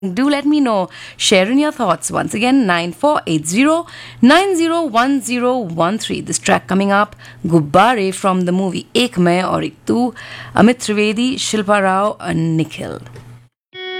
Do let me know. Share in your thoughts. Once again, 9480901013. This track coming up, Gubbare from the movie Ek Main Aur Ek Tu, Amit Trivedi, Shilpa Rao, and Nikhil.